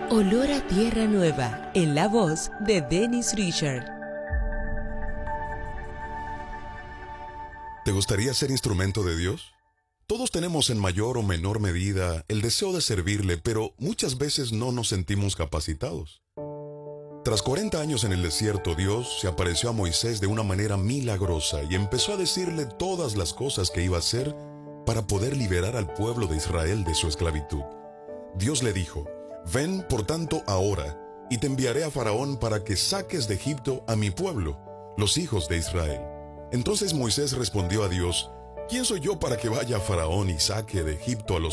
Olor a tierra nueva, en la voz de Dennis Richard. ¿Te gustaría ser instrumento de Dios? Todos tenemos en mayor o menor medida el deseo de servirle, pero muchas veces no nos sentimos capacitados. Tras 40 años en el desierto, Dios se apareció a Moisés de una manera milagrosa y empezó a decirle todas las cosas que iba a hacer para poder liberar al pueblo de Israel de su esclavitud. Dios le dijo: «Ven, por tanto, ahora, y te enviaré a Faraón para que saques de Egipto a mi pueblo, los hijos de Israel». Entonces Moisés respondió a Dios: «¿Quién soy yo para que vaya a Faraón y saque de Egipto a los